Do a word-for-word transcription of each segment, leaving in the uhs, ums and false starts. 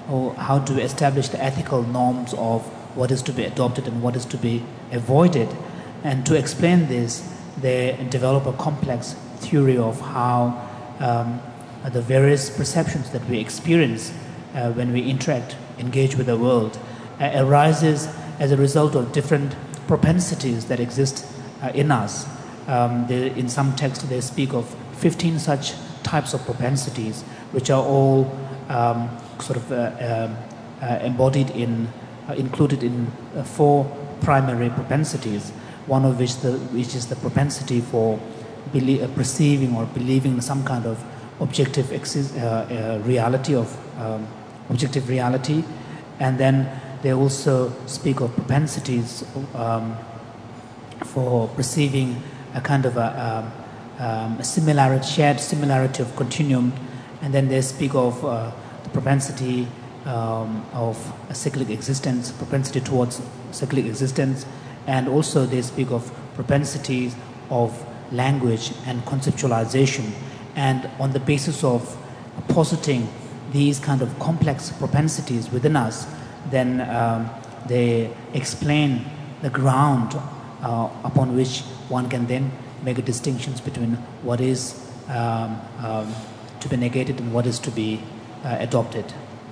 or how to establish the ethical norms of what is to be adopted and what is to be avoided. And to explain this, they develop a complex theory of how um, the various perceptions that we experience uh, when we interact, engage with the world, uh, arises as a result of different propensities that exist uh, in us. Um, they, in some texts, they speak of fifteen such types of propensities, which are all um, sort of uh, uh, uh, embodied in, uh, included in uh, four primary propensities. One of which, the, which is the propensity for belie- uh, perceiving or believing some kind of objective exi- uh, uh, reality of um, objective reality, and then they also speak of propensities um, for perceiving a kind of a, um, um, a similarity, shared similarity of continuum, and then they speak of uh, the propensity um, of a cyclic existence, propensity towards cyclic existence, and also they speak of propensities of language and conceptualization. And on the basis of positing these kind of complex propensities within us, then um, they explain the ground uh, upon which one can then make a distinctions between what is um, um, to be negated and what is to be uh, adopted.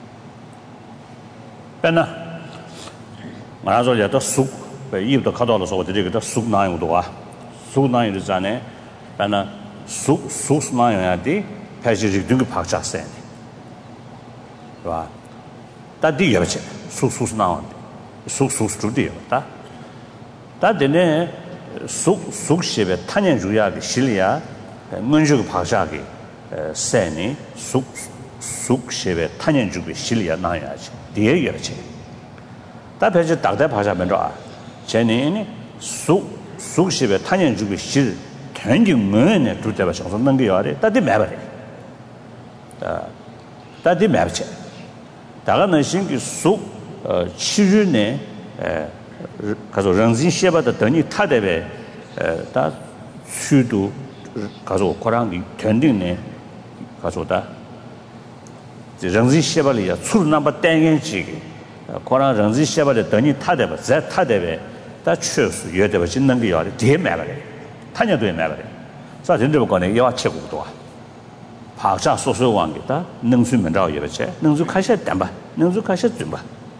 Penna, I saw you soup, but you the cuddle so the soup nine would soup nine is an penna soup soup nine at the passage to Pacha sand. That the other soup soup now, soup soup studio. That the soup soup ship at Tanya Juya, Shilia, Munju Pachaki, Sani, soup soup ship at Tanya Jubi, Shilia Nayaj. Dear Yerche. That page Doctor Pashamendra, Jenny, Su Sushi, Tanyan Jubi Shil, turning moon to the version of Nangiari, that the memory. That the memory. Dagana Sink is Su Chirune, Kazo Ranzin Sheba, the Tony Tadebe, that Sudu Kazo Korangi, turning Kazoda. The Ranzi Shebalia, two number ten inch, Koran Ranzi Sheba, the Dani Tadeva, that Tadeve, that shows you have a Chinangi, dear Mary, Tanya do Mary. So I didn't go on a yacht check. Pacha social one guitar, Nunsuman Rayache, Nunzukasha Damba, Nunzukasha Jumba.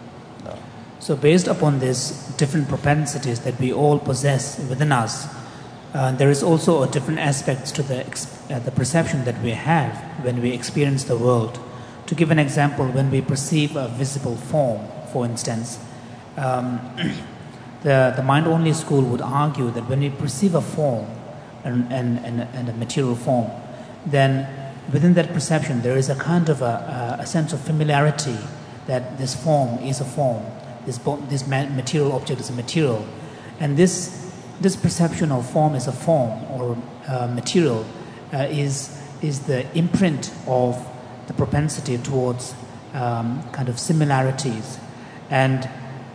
So, based upon these different propensities that we all possess within us, uh, there is also a different aspects to the, uh, the perception that we have when we experience the world. To give an example, when we perceive a visible form, for instance, um, the, the mind-only school would argue that when we perceive a form and, and, and, and a material form, then within that perception there is a kind of a, a sense of familiarity that this form is a form, this, this material object is a material. And this, this perception of form as a form or uh, material uh, is, is the imprint of the propensity towards um, kind of similarities, and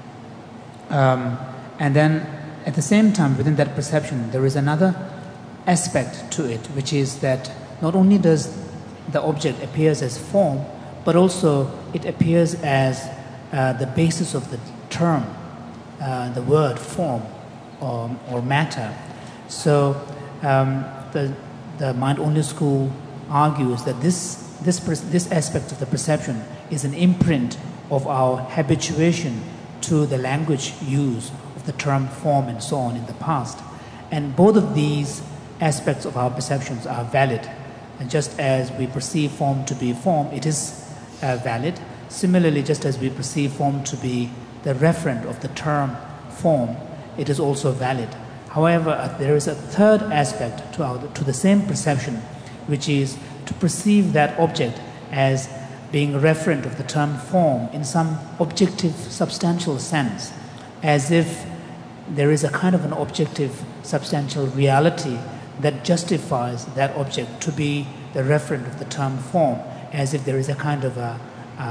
um, and then at the same time within that perception there is another aspect to it, which is that not only does the object appears as form, but also it appears as uh, the basis of the term, uh, the word form or, or matter. So um, the the mind-only school argues that this This, this aspect of the perception is an imprint of our habituation to the language use of the term form and so on in the past. And both of these aspects of our perceptions are valid. And just as we perceive form to be form, it is uh, valid. Similarly, just as we perceive form to be the referent of the term form, it is also valid. However, uh, there is a third aspect to, our, to the same perception, which is to perceive that object as being referent of the term form in some objective, substantial sense, as if there is a kind of an objective, substantial reality that justifies that object to be the referent of the term form, as if there is a kind of a,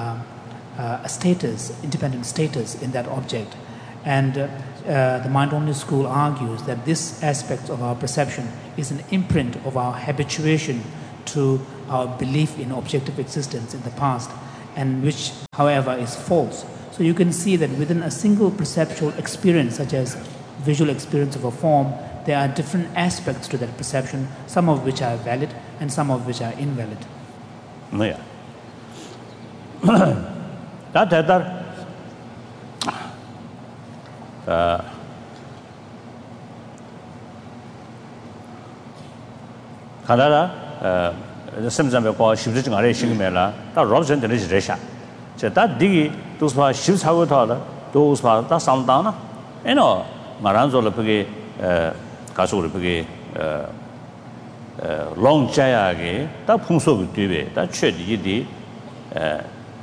a, a status, independent status in that object. And uh, uh, the mind-only school argues that this aspect of our perception is an imprint of our habituation to our belief in objective existence in the past, and which, however, is false. So you can see that within a single perceptual experience, such as visual experience of a form, there are different aspects to that perception, some of which are valid and some of which are invalid. Yeah. That that uh Canada uh semzambe ko shibzi ngare shingmela ta robson de resha che ta digi to swa shibsago ta to swa ta samdana eno maranzo le pege uh 가서 그게 어 롱자야게 다 풍속이 되베 다 최디디 에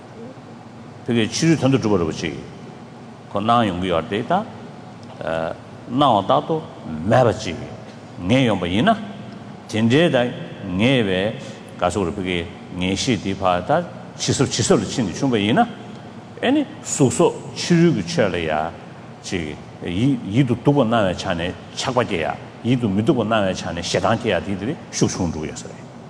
그게 치료 전도 주버려 보지 건강 연구할 때다 어 나와다도 매버지 내용 뭐이나 진제다 내외 가서 그게 내시 디파다 치수 치수를 친이 충분히나 아니 소소 치료를 쳐려야 지 이 이도 두번 나와 차네 착과제야 이도 미도번 나와 차네 시단제야 디들이 숙충주였어요.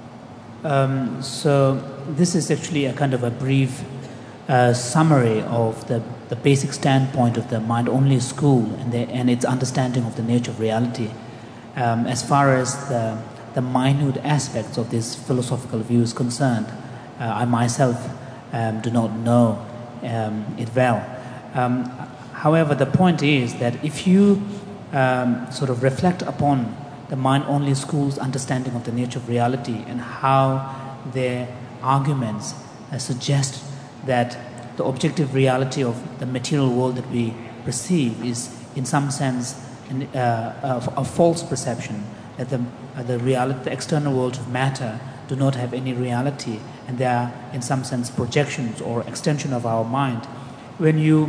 Um so this is actually a kind of a brief uh, summary of the the basic standpoint of the mind only school and the, and its understanding of the nature of reality. Um, as far as the the minute aspects of this philosophical view is concerned, uh, I myself um, do not know um, it well. Um, However, the point is that if you um, sort of reflect upon the mind-only school's understanding of the nature of reality and how their arguments uh, suggest that the objective reality of the material world that we perceive is, in some sense, an, uh, a, a false perception, that the, uh, the, reality, the external world of matter do not have any reality, and they are, in some sense, projections or extension of our mind. When you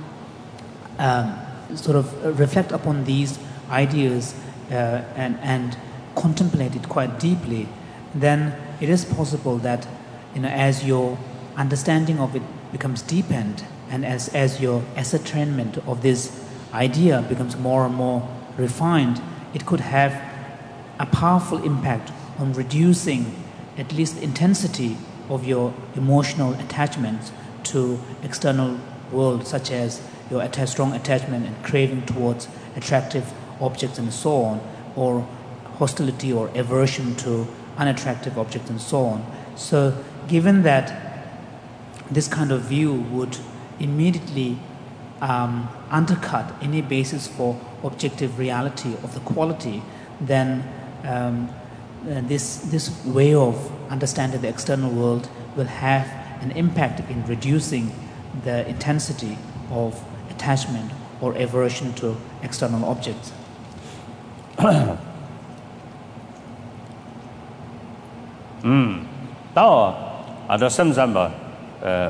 Um, sort of reflect upon these ideas uh, and, and contemplate it quite deeply, then it is possible that, you know, as your understanding of it becomes deepened and as, as your ascertainment of this idea becomes more and more refined, it could have a powerful impact on reducing at least the intensity of your emotional attachments to external world, such as your att- strong attachment and craving towards attractive objects and so on, or hostility or aversion to unattractive objects and so on. So given that this kind of view would immediately um, undercut any basis for objective reality of the quality, then um, uh, this, this way of understanding the external world will have an impact in reducing the intensity of attachment or aversion to external objects. 음. 다 아다 섬잠바 어.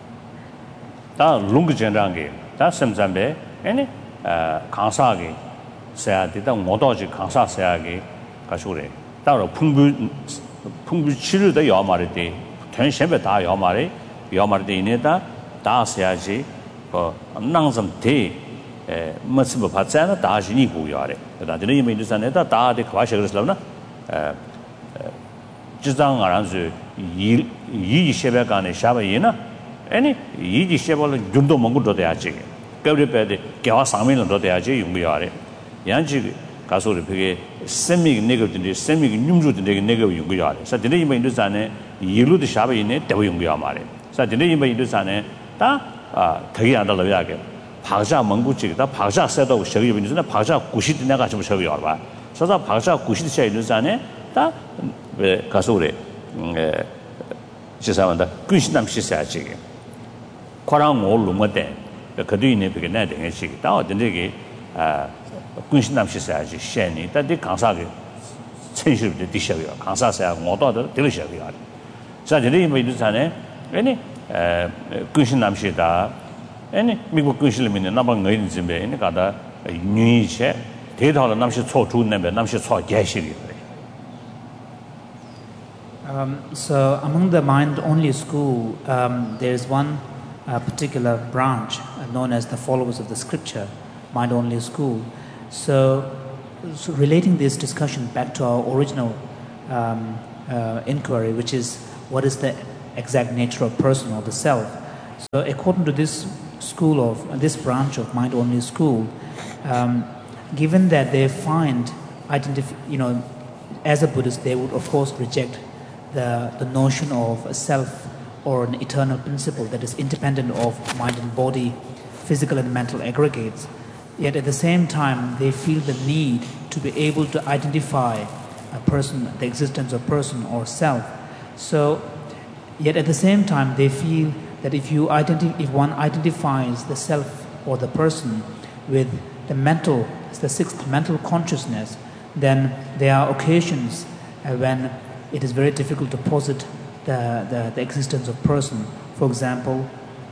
다 롱그전랑게 다 섬잠베 아니 어 강사게 세야디다 모도지 강사 세야게 가시오래. 따로 풍부 풍부 치료도 요마르데 전신에 다 요마르 요마르데 이네다 다 세야지 어 낭섬 대 에, 머스버 받잖아 다시니 고요하래. 다들 이미 인도산에다 다데 과셔그랬으나 에, 지장 알아서 이 이시베간에 샤바이나 아니 이시베를 준도 먹고도 돼야지. 그래베데 개와 상면도 돼야지 용고요하래. 양지 가서를 그게 세미 네거든데 세미 뇽주든데 네거 용고요하래. 그래서 되게 이미 인도산에 이루도 샤바이네 대고 용고요 말해. 그래서 되게 이미 인도산에 다 아, 되게 안 달라야게. 박자蒙古籍다 박자 세도 저기 있는 박자 구십 내가 좀 저기 와 봐. 그래서 박자 구십 세 있는 산에 다왜 가서 그래. 에 지사한다. 근신남 시사지. 과랑 올로모데. 그도 있는 그게 내 되게 시. 다 어딘데 아 근신남 시사지. 셴이 다디 강사게 천실도 디셔요. 강사사야 모도도 들으셔요. 자, 이제 이 있는 산에 아니 에 근신남시다. 아니 미국 근실면에 나방 의인 집에 있는 가다 뉴이체 대다로 남시 초주는데 남시 초 개시리. Um so among the mind only school um there is one uh, particular branch uh, known as the followers of the scripture mind only school. So, so relating this discussion back to our original um uh, inquiry, which is what is the exact nature of person or the self. So according to this school of this branch of mind only school, um, given that they find identif- you know, as a Buddhist, they would of course reject the, the notion of a self or an eternal principle that is independent of mind and body, physical and mental aggregates. Yet at the same time, they feel the need to be able to identify a person, the existence of person or self. So, yet at the same time, they feel that if you identi- if one identifies the self or the person with the mental, the sixth mental consciousness, then there are occasions uh, when it is very difficult to posit the, the, the existence of person. For example,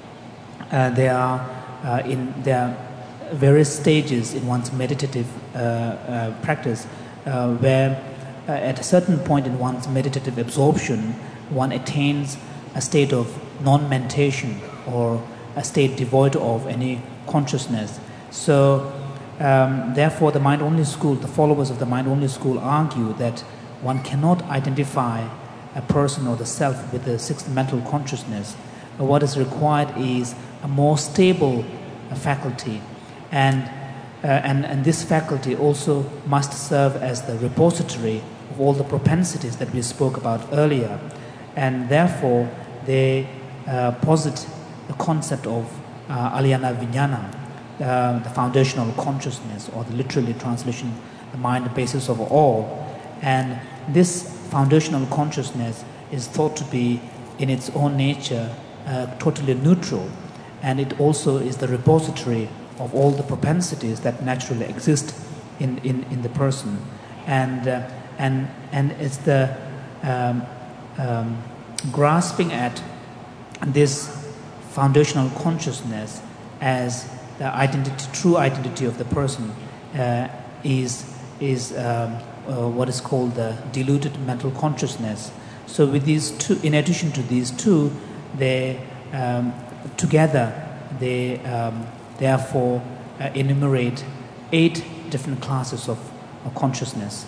uh, there are uh, in there are various stages in one's meditative uh, uh, practice uh, where uh, at a certain point in one's meditative absorption, one attains a state of non-mentation or a state devoid of any consciousness. So um, therefore the mind-only school, the followers of the mind-only school argue that one cannot identify a person or the self with the sixth mental consciousness. But what is required is a more stable uh, faculty, and, uh, and, and this faculty also must serve as the repository of all the propensities that we spoke about earlier. And therefore they uh, posit the concept of uh, Alyana Vijnana, uh, the foundational consciousness, or the literally translation, the mind, the basis of all. And this foundational consciousness is thought to be in its own nature uh, totally neutral, and it also is the repository of all the propensities that naturally exist in, in, in the person. And, uh, and, and it's the um, um, grasping at this foundational consciousness as the identity, true identity of the person uh, is, is um, uh, what is called the diluted mental consciousness. So with these two, in addition to these two, they um, together they um, therefore uh, enumerate eight different classes of, of consciousness.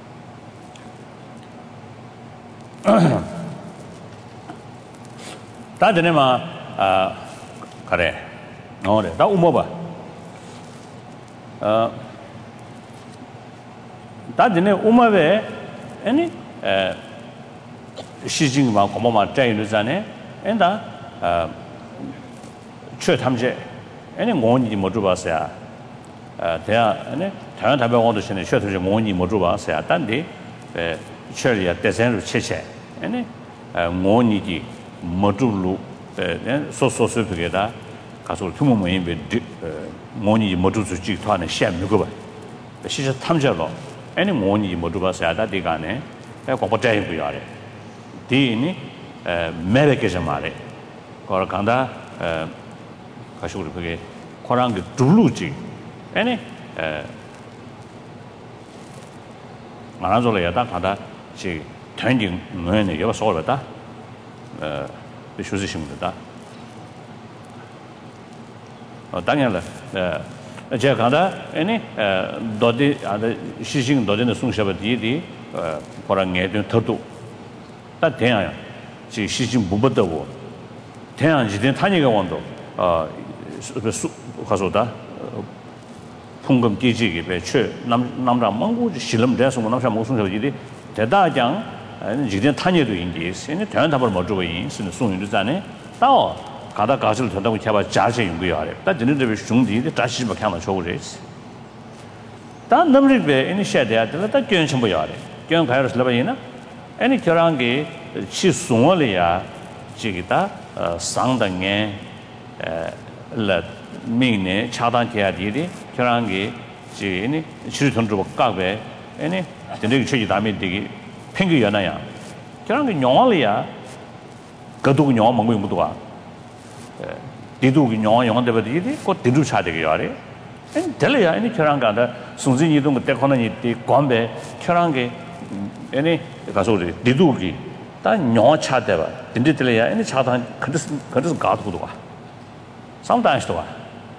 다 되네마 아 그래 어래 다 우모바 어 다드네 우마베 아니 에 시징마 고모마 짜이르자네 엔다 어 최탐제 아니 모니 못 줘봤어야 어 대야 아니 다른 답변원도 신의 최탐제 모니 못 줘봤어야 단디 에 처리야 대선으로 체체 아니 모니디 못 줘로 에 소소소피게다 가서 투모모인베 모니 못 줘지 토하는 시험 누가 봐 시저 탐제로 아니 모니 못 줘봤어야 다디가네 에 고포자인 거야래 디니 에 메베케자 말에 거라 간다 에 가시고 그게 코랑게 둘루지 아니 에 말아줘야 다 가다 지 전진 뭐네 여가 소르다 어 비슈지심다 어 당연히 에 제가 가다 아니 에 도디 아데 시싱 도디는 송샤바디디 어 코랑게 더도 다 대야 지 시싱 무버더고 대야 지된 타니가 원도 어 가서다 풍금 계지기 배추 남 남자 망고 실험 대해서 남자 무슨 소리지 대다장 지된 타니도 인지 세네 대한 답을 못 주고 있는 송윤도 자네 또 가다 가실 된다고 제가 자세 연구야 래. 다 진행되면 중디데 다시 뭐看到 좋으지. 다 넘리베 이니시아티아 다 견심 보야 래. 견 가야서 라바이나 아니 결한게 치송월이야 지기다 상당에 라 민네 차단해야지 결한게 지니 치르던도 각배 아니 근데 최지 다음에 되게 팽기 연아야 결한게 영월이야 그도 영어 먹고 있는 것도 디두기 영어 영어 되버디디 꼭 디두 차되게 야래 엔 될이야 아니 결한가다 순진이 이동 때 거는 이 관배 결한게 아니 가서 디두기 다 영어 차대봐 딘디들이야 아니 차단 그래서 그래서 가도도 와 상당히도 와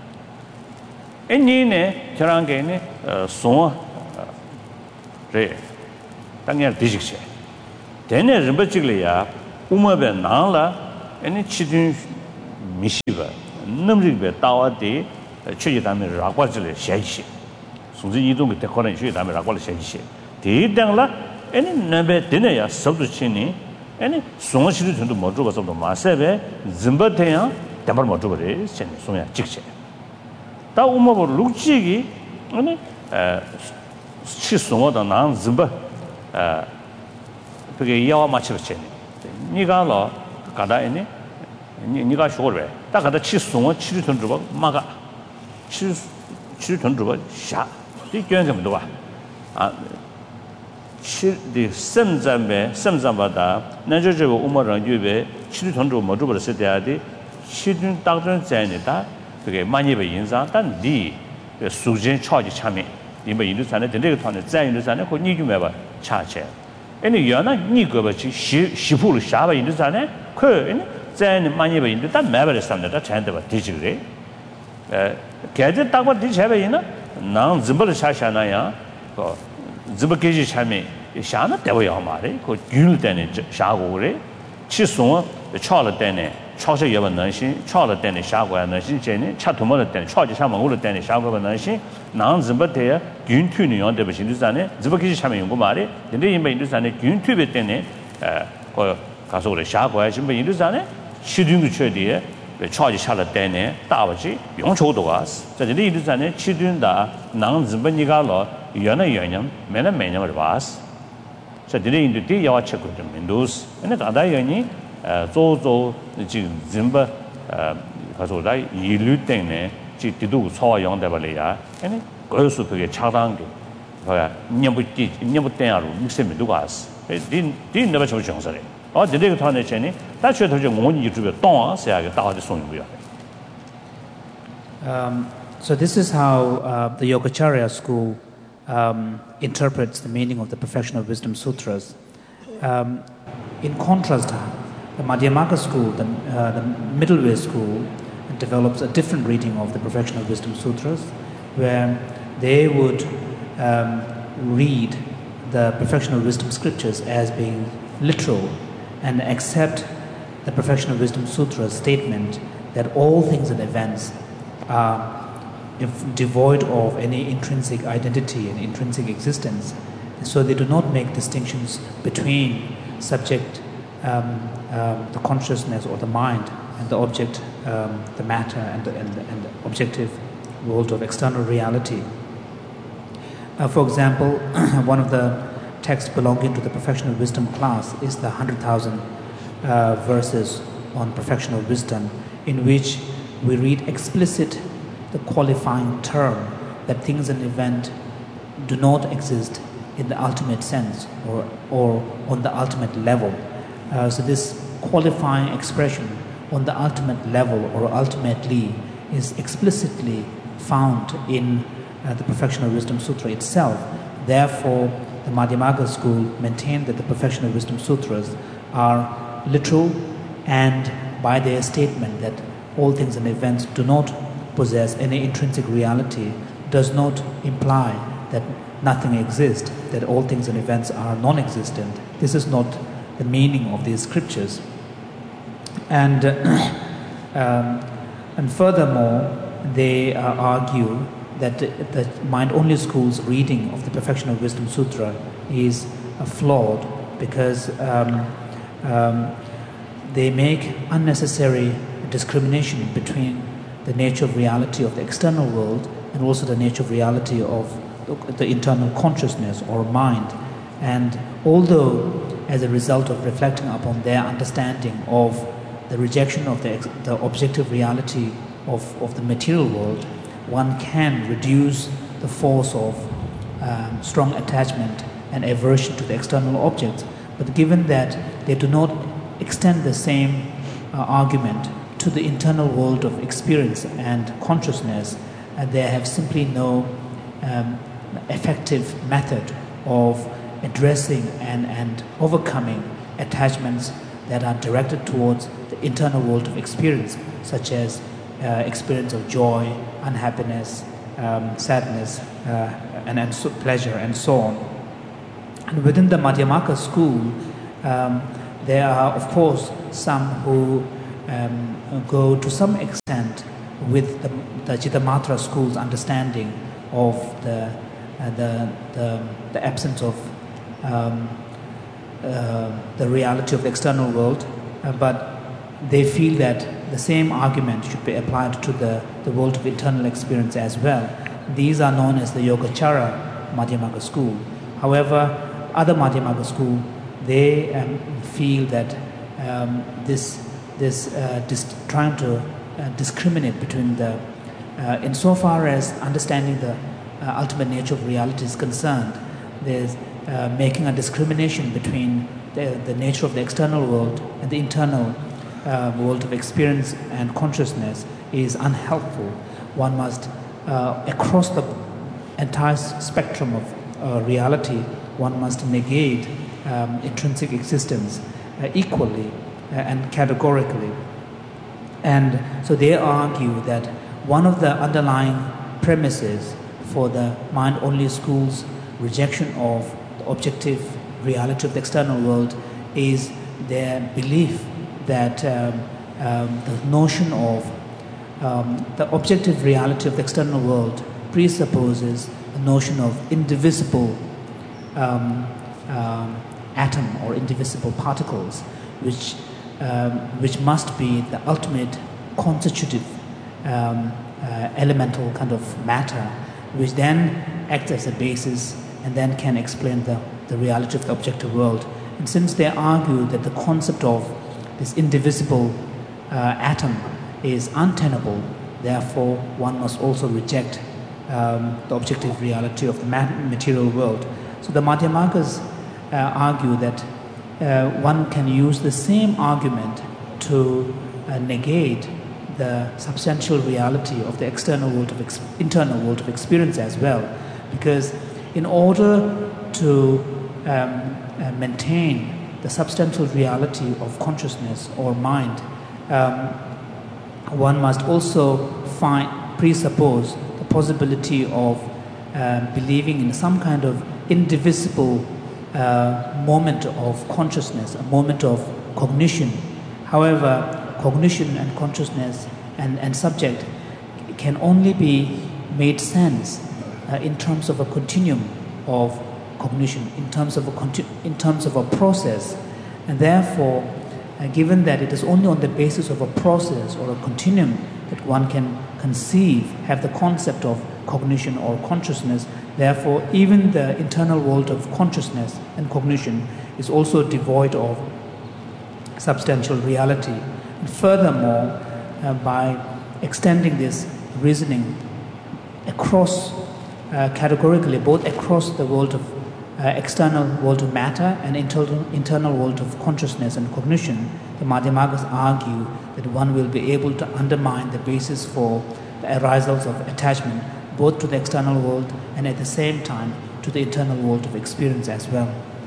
애니네 결한게네 송 래 당연 디직시 되네 림버직이야 umabe nangla any chidin mishiba numribe tawati chidame rakwajle shashi sunzi yidung te koran chidame rakwal shashi de dangla any nabe dinaya sabdu chini any sonshiri tundu mojuba sabdu masebe zimbateya damar mojubare cheni sonya jikche 다 우마고 룩지기 아니 에 치송어다 난 zimba 에 그게 야와 맞추었지 니가로 가다에니 니가 쇼르베 딱 가다 치송어 치르던 주바 마가 치 치르던 주바 샤 이견 좀 봐. 아 치디 선잠베 선잠바다 나저저 우마랑 유베 치르던 주 모두버 세대야디 치든 딱전 자이니다 그게 많이 배 인상 단디 수진 차지 참에 이번 인도산에 된게团的在인도산에 그 니좀 해 봐. 차체. 아니 연나 니거버지 시 시부를 샤바 인도산에 그 아니在많이 배 인도 단 매버를 삼는다 잔데 봐. 되지 그래. 에 개제 딱봐 뒤 제배이나 난 짐벌 샤샤나야. 그 짐벌게지 참에 샤나 대워야 말에 그 균을 때는 샤고 그래. 치송 차了때네超市也不能行，超了带你下过来能行，这呢，吃土么的带，超级上门我的带你下过来能行，那怎么的呀？云推你用对不行，就是呢，怎么给你下面用过嘛的？人家因为就是呢，云推别带呢，呃，我告诉我的下过来，什么因就是呢，吃顿个吃的，超级下了带呢，打不起，用抽多啊，在这里就是呢，吃顿的，那怎么你讲了，原来原样，没那没那么的吧？在这里印度地要吃过的民都是，那大大原因。呃，做做这怎么呃，他说在一律等呢，这地都超用的不来呀？哎，各是这个恰当的，好呀，你不地你不等下路，你什么都干是，哎，你你那边什么形式嘞？哦，这个团的钱呢，但确实就我你这边当啊，是一个大的送不了。 Um, so this is how uh, the Yogacarya school um, interprets the meaning of the Perfection of Wisdom Sutras. Um, in contrast, the Madhyamaka school, the, uh, the middle way school, develops a different reading of the Perfection of Wisdom Sutras, where they would um, read the Perfection of Wisdom scriptures as being literal and accept the Perfection of Wisdom Sutra's statement that all things and events are if devoid of any intrinsic identity and intrinsic existence. So they do not make distinctions between subject, um, um, the consciousness or the mind, and the object, um, the matter, and the, and, the, and the objective world of external reality. Uh, for example, one of the texts belonging to the Perfection of Wisdom class is the one hundred thousand uh, verses on Perfection of Wisdom, in which we read explicit the qualifying term that things and events do not exist in the ultimate sense or, or on the ultimate level. Uh, so this qualifying expression on the ultimate level or ultimately is explicitly found in uh, the Perfection of Wisdom Sutra itself. Therefore, the Madhyamaka school maintained that the Perfection of Wisdom Sutras are literal, and by their statement that all things and events do not possess any intrinsic reality does not imply that nothing exists, that all things and events are non-existent. This is not the meaning of these scriptures. And, uh, um, and furthermore, they uh, argue that the, the mind-only school's reading of the Perfection of Wisdom Sutra is uh, flawed because um, um, they make unnecessary discrimination between the nature of reality of the external world and also the nature of reality of the internal consciousness or mind. And although as a result of reflecting upon their understanding of the rejection of the, the objective reality of, of the material world, one can reduce the force of um, strong attachment and aversion to the external objects. But given that they do not extend the same uh, argument to the internal world of experience and consciousness, and they have simply no um, effective method of addressing and, and overcoming attachments that are directed towards the internal world of experience, such as uh, experience of joy, unhappiness, um, sadness, uh, and, and so pleasure, and so on. And within the Madhyamaka school, um, There are, of course, some who um, go to some extent with the, the Chittamatra school's understanding of the, uh, the, the, the absence of um, uh, the reality of the external world, uh, but they feel that the same argument should be applied to the, the world of internal experience as well. These are known as the Yogacara Madhyamaka school. However, other Madhyamaka school, they um, feel that um, this, this uh, dis- trying to uh, discriminate between the, uh, insofar as understanding the uh, ultimate nature of reality is concerned, there's uh, making a discrimination between the, the nature of the external world and the internal uh, world of experience and consciousness is unhelpful. One must, uh, across the entire spectrum of uh, reality, one must negate um, intrinsic existence uh, equally uh, and categorically. And so they argue that one of the underlying premises for the mind-only school's rejection of the objective reality of the external world is their belief that um, um, the notion of um, the objective reality of the external world presupposes the notion of indivisible um, um, atom or indivisible particles, which um, which must be the ultimate constitutive um, uh, elemental kind of matter, which then acts as a basis and then can explain the, the reality of the objective world. And since they argue that the concept of this indivisible uh, atom is untenable, therefore one must also reject um, the objective reality of the material world. So the Madhyamakas uh, argue that uh, one can use the same argument to uh, negate the substantial reality of the external world of ex- internal world of experience as well, because in order to um, uh, maintain the substantial reality of consciousness or mind, um, one must also find presuppose the possibility of uh, believing in some kind of indivisible uh, moment of consciousness, a moment of cognition. However, cognition and consciousness and, and subject can only be made sense uh, in terms of a continuum of cognition, in terms of a conti- in terms of a process, and therefore, uh, given that it is only on the basis of a process or a continuum that one can conceive, have the concept of cognition or consciousness, therefore, even the internal world of consciousness and cognition is also devoid of substantial reality. And furthermore, uh, by extending this reasoning across, uh, categorically, both across the world of uh, external world of matter and internal, internal world of consciousness and cognition, the Madhyamakas argue that one will be able to undermine the basis for the arisals of attachment, both to the external world and at the same time to the internal world of experience as well.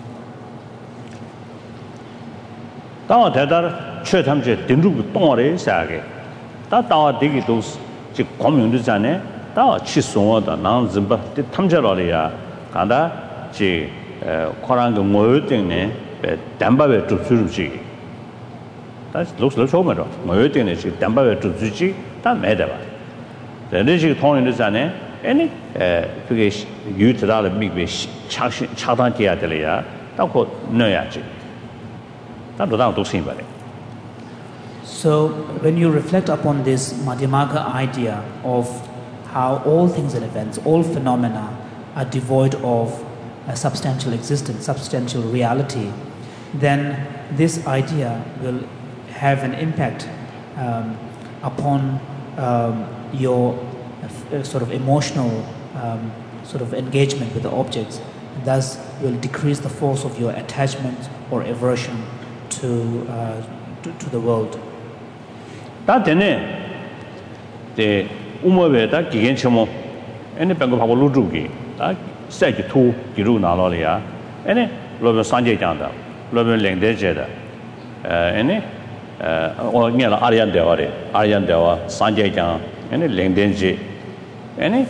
Tawa Tedar Chetamche Dindru Tore Sage. That Tawa Digitos, Chicoming to Zane, Tawa Chisonga, Nan Zimba, the Tamjaloria, Kanda, Chi, Korang Moyting, Dambawe to Suruchi. That looks like Homer. Moyting is Dambawe to Zuchi, that Medava. The Rigi Tony to Zane, any Fish Utah Big Wish, Chatantia Delia, that called Noyachi. So, when you reflect upon this Madhyamaka idea of how all things and events, all phenomena are devoid of a substantial existence, substantial reality, then this idea will have an impact um, upon um, your uh, sort of emotional um, sort of engagement with the objects, and thus will decrease the force of your attachment or aversion to, uh, to to the world. That the umawe that gigan chamo any bango hago lujugi that say to giru nalolia any lobe sanje janda lobe lengde jeda any or nyala aryan deware aryan dewa sanje jang any lengdenje any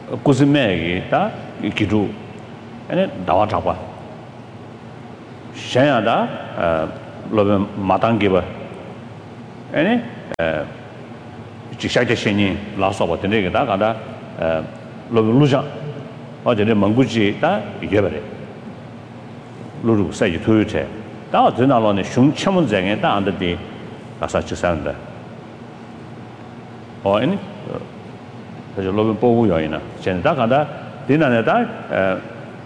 kuzime ta giru any dawa chapa 샹야다 어 로벤 마당게바 아니 어 지샤게신이 라서버 되게다 가다 어 로벤 루장 어제는 몽구지 다 이겨버려 루루 사이 토요체 다 드나로네 슝첨은쟁에 다 안데디 가서 지산다 어 아니 그래서 로벤 보고 요이나现在가다 디나네다 어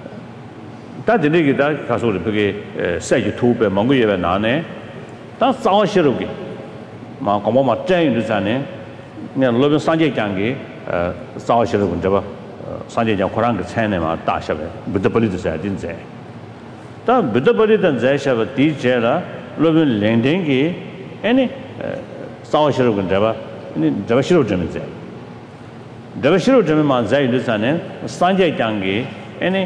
다들이기다 가서 그게 사이즈 투배 몽고예배 나네 다 싸워시르기 막 고모마 짠이잖아요 그냥 로빈 산제장기 어 싸워시르고 저거 산제장 코랑 그 차이네마 다셔베 부드벌이도 사진제 다 부드벌이던 자셔베 디제라 로빈 랭댕기 아니 싸워시르고 저거 아니 저거 싫어 좀 이제 저거 싫어 좀만 자이르잖아요 산제장기 아니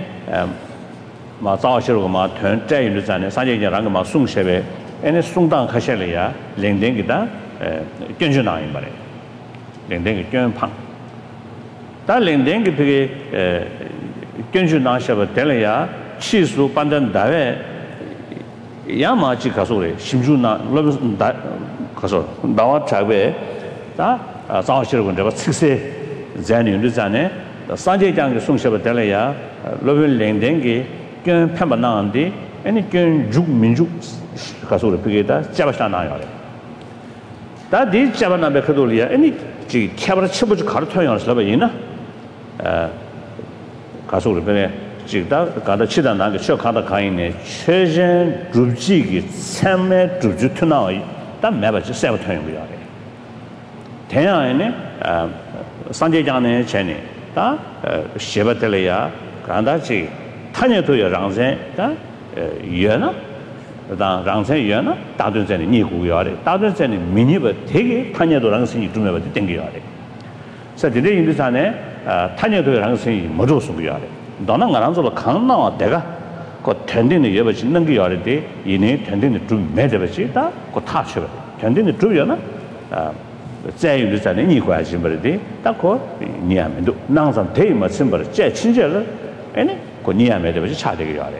마 자오시로 마团在于站呢三节让个嘛送设备哎送当开下来呀零点给他呃根据哪一把嘞零点给根胖但零点给这个呃根据哪些个得了呀技术判断单位要么就告诉嘞新主那那不大告诉那我这个啊啊早些个这个测试在你的站呢三节讲个送设备得了呀那边零点给跟偏不那样的，哎，跟族民族，可说的不给他加不上那样的。但这加不那边可多了呀，哎，你这贴不了吃不就靠着同样是了吧？人呢，呃，可说的不呢，这个搞到其他那个小看到看呢，确认族几个参卖族就同那样，但没把这三不同样不要的。同样呢，呃，上节讲呢，前呢，他呃写不得了呀，看到这。탄여도 여랑생 다 여나 다 랑생 여나 다든전에 니고요래 다든전에 미니버 되게 탄여도 랑생이 좀 해봐 땡겨요래 그래서 이제 인도산에 탄여도 랑생이 뭐로 쓰고요래 너는 가랑서로 강나와 내가 그 텐딩의 여버지 넘겨요래 이내 텐딩의 좀 매대버지 다그 타셔 텐딩의 좀요나 아 자유도산에 니 관심 버리디 딱그 니하면도 낭상 대마 심벌 제 친절을 아니 그 니야메 되지 차되게 요래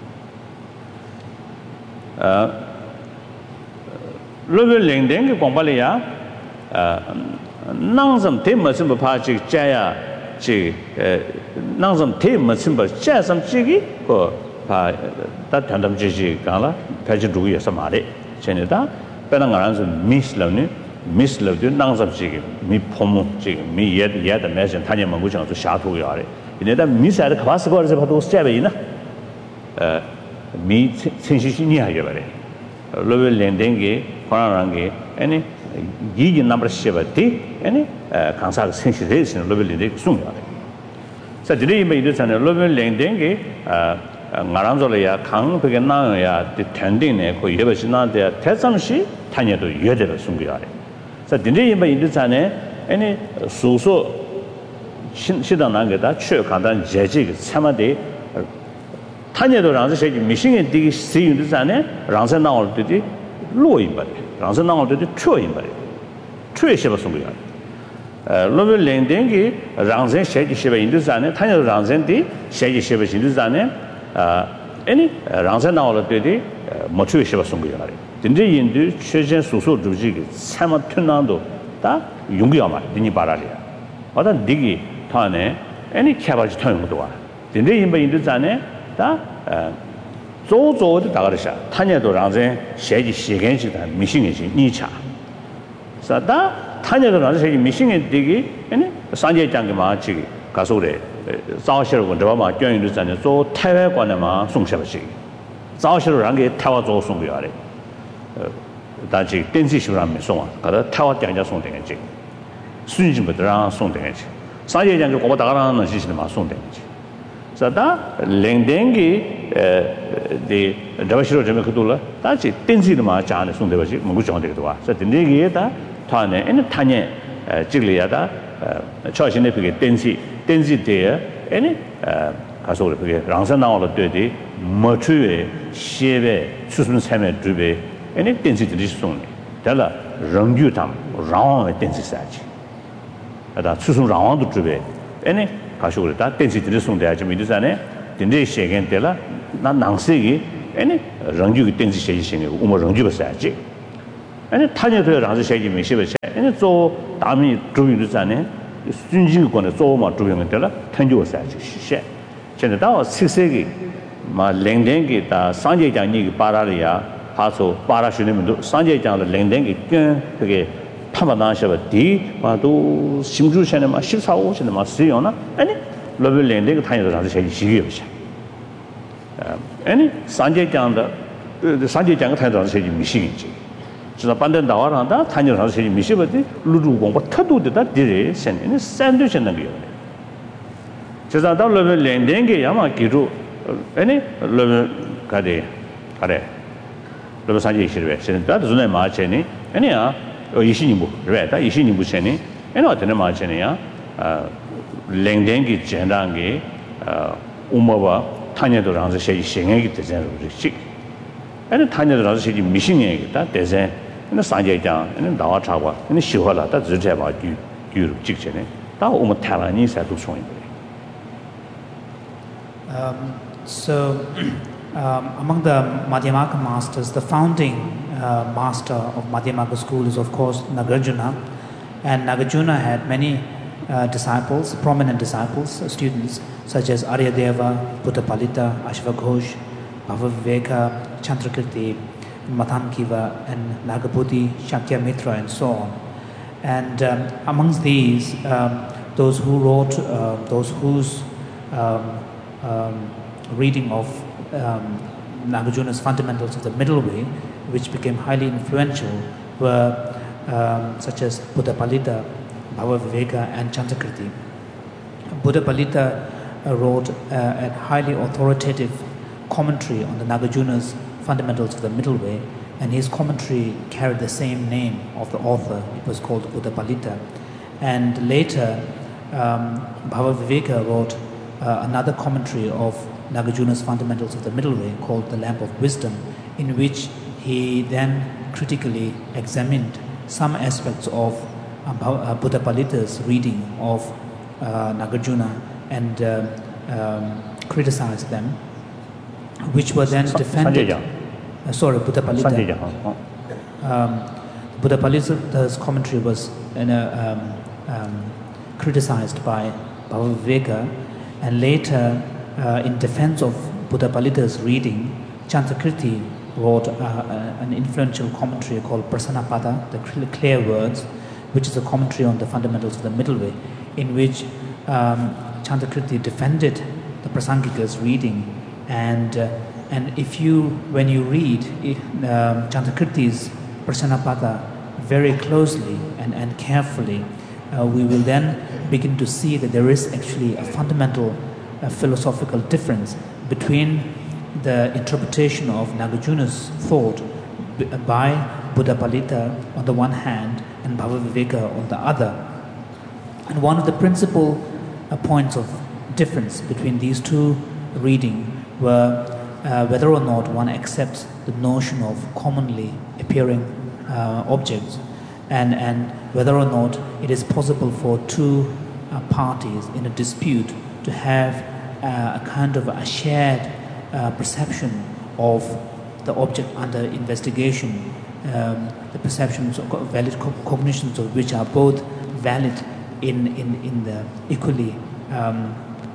어 레벨 랭댕 공발이야 어 낭섬 대머슴 파지 자야 지 낭섬 대머슴 자섬 지기 그파 단담 지지 간라 패지 두기에서 말해 전에다 빼는 거라서 미슬러니 미슬러도 낭섬 지기 미 포모 지기 미 예드 예드 매전 타녀 먹고 정도 샤투 요래 이내다 미사를 가서 거기서 봐도 스텝이나 어 미 신시신이 하게 말해 레벨 랜딩게 코나랑게 아니 이게 넘버 쉐바티 아니 강사 신시레이션 레벨 랜딩 숨이야 자 드레이 메이드 전에 레벨 랜딩게 아 나랑절이야 강백에 나야 텐딩네 그 예버신한테 대상시 타녀도 여대로 숨겨야 돼 자 드레이 메이드 전에 아니 소소 시당 나게다 최 간단 제지 참아대 탄여도 랑서 세기 미싱에 되게 세윤도 전에 랑서 나올 때디 로인 바래 랑서 나올 때디 초인 바래 최셔버 송이야 어 로벨 랭댕기 랑서 세기 셔버 인도 전에 탄여도 랑서디 세기 셔버 인도 전에 아 아니 랑서 나올 때디 뭐 최셔버 송이야 바래 근데 인도 최전 소소 주지기 참아 편난도 다 용기야 말 니니 바라리야 어떤 니기 타네 애니 캐바지 통용도 와 근데 인바 인도 전에 다 조조도 다가르샤 타녀도 랑제 세지 시간시다 미싱이지 니차 사다 타녀도 랑제 세지 미싱이 되기 아니 산제 장게 마치 가소래 자오시로 저마 교인도 전에 조 태외관에마 송셔버지 자오시로 랑게 태와 조 송겨야래 다지 댄시시라면 송아 가다 태와 장자 송되겠지 순진부터 랑 송되겠지 산제 장게 고바 다가라는 시시는 마 송되겠지 자다 랭댕기 에 다바시로 좀 그돌라 다지 댄시를 마 자네 송되버지 뭔고 정되기도 와 자 댄디기에다 타네 에는 타네 찍리야다 처신의 그게 댄시 댄시 때 에네 가서 그게 랑산 나올을 때디 뭐추에 시에 수순 삶에 주베 에네 댄시들이 송네 달라 랑규탐 랑의 댄시 사지 다 수순 랑왕도 주베 에네 가서 그랬다 댄시들이 송돼야지 미드산에 딘데 시간 때라 난 낭세기 any Ranju things shading, Uma Ranju Saji. And Tanya to Ranju Shady Mishiva, and it's all Dami doing the Zane, Stunji going to Zoma doing until Tanju Saji. She Chenada Sisegi, Ma Lendengi, Sanjay Jani, Paralia, Paso, Parashunim, Sanjay Jan, Lendengi, Pamanasha, D, Madu, Simju Shanama, Shisa Ocean, Masiona, and Level Lending, Tanya Ranju Shady. Any Sanjay Jan, the Sanjay Jan Tanya Shady machine. So the Pandan Dawara, Tanya Shady Mishivati, Ludu, what Tadu did that day, send in a sandwich and a beer. So that level Lending, Yama Kiru, any level Kade, Kade, Level Sanjay Shiri, send that is not much any, any or Ishinibu, Red, Ishinibu Seni, and not in a much any, Lending, Jendangi, Umawa. Tanya to Ranza Shady Shing design of the chick. And Tanya to Ranza Shady machine that design and the Sanjay Jan and the Dawa Chawa and the Shivala, that's the Java you chicken. That Uma Talanese had to swing. So, um, among the Madhyamaka masters, the founding uh, master of Madhyamaka school is, of course, Nagarjuna. And Nagarjuna had many uh, disciples, prominent disciples, uh, students, such as Aryadeva, Buddhapalita, Ashvaghosh, Bhavaviveka, Chandrakirti, Mathankiva, and Nagabuddhi, Shakyamitra, and so on. And um, amongst these, um, those who wrote, uh, those whose um, um, reading of um, Nagarjuna's Fundamentals of the Middle Way, which became highly influential, were um, such as Buddhapalita, Bhavaviveka, and Chandrakirti. Buddhapalita uh, wrote uh, a highly authoritative commentary on the Nagarjuna's Fundamentals of the Middle Way, and his commentary carried the same name of the author. It was called Buddhapalita. And later, um, Bhavaviveka wrote uh, another commentary of Nagarjuna's Fundamentals of the Middle Way called The Lamp of Wisdom, in which he then critically examined some aspects of uh, Buddhapalita's reading of uh, Nagarjuna and uh, um, criticized them, which were then defended. Uh, sorry, Buddhapalita. Um, Buddhapalita's commentary was you know, um, um, criticized by Bhavaviveka, and later, uh, in defense of Buddhapalita's reading, Chandrakirti wrote uh, uh, an influential commentary called Prasanapada, the clear words, which is a commentary on the Fundamentals of the Middle Way, in which um, Chandrakirti defended the Prasangika's reading. And uh, and if you, when you read it, um, Chandrakirti's Prasanapada very closely and, and carefully, uh, we will then begin to see that there is actually a fundamental uh, philosophical difference between the interpretation of Nagarjuna's thought b- by Buddhapalita on the one hand and Bhavaviveka on the other. And one of the principal uh, points of difference between these two readings were uh, whether or not one accepts the notion of commonly appearing uh, objects, and, and whether or not it is possible for two uh, parties in a dispute to have uh, a kind of a shared uh, perception of the object under investigation, um, the perceptions, of valid co- cognitions of which are both valid in, in, in the equally um,